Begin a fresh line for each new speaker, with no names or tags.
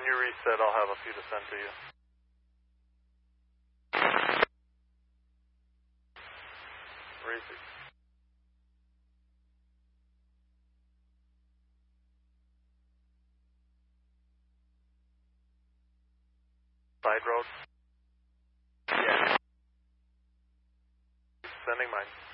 When you reset, I'll have a few to send to you. Reset. Side road. Yeah. Sending mine.